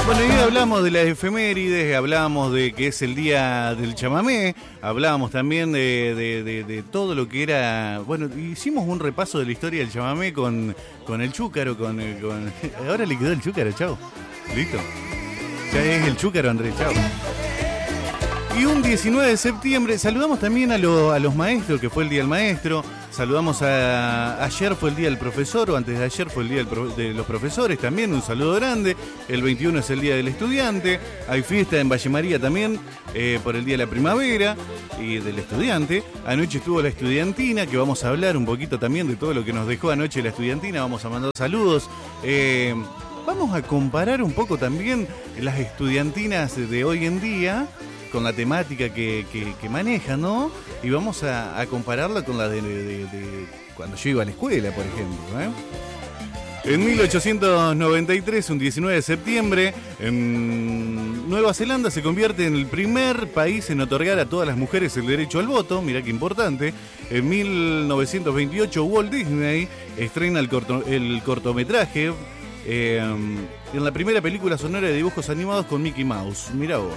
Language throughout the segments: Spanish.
Bueno, y hablamos de las efemérides, hablamos de que es el día del chamamé, hablábamos también de todo lo que era... Bueno, hicimos un repaso de la historia del chamamé con el chúcaro, ahora le quedó el chúcaro, chao. Listo. Ya es el chúcaro, Andrés, chao. Y un 19 de septiembre, saludamos también a los maestros, que fue el Día del Maestro. Saludamos ayer fue el Día del Profesor, o antes de ayer fue el Día de los Profesores, también un saludo grande. El 21 es el Día del Estudiante. Hay fiesta en Valle María también por el Día de la Primavera y del Estudiante. Anoche estuvo la Estudiantina, que vamos a hablar un poquito también de todo lo que nos dejó anoche la Estudiantina. Vamos a mandar saludos. Vamos a comparar un poco también las estudiantinas de hoy en día con la temática que maneja, ¿no? Y vamos a compararla con la de cuando yo iba a la escuela, por ejemplo, ¿eh? En 1893, un 19 de septiembre, en Nueva Zelanda se convierte en el primer país en otorgar a todas las mujeres el derecho al voto. Mirá qué importante. En 1928, Walt Disney estrena el cortometraje en la primera película sonora de dibujos animados con Mickey Mouse. Mirá vos.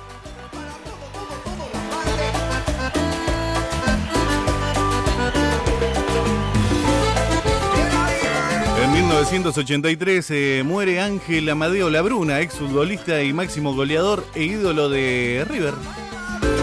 En 1983 muere Ángel Amadeo Labruna, exfutbolista y máximo goleador e ídolo de River.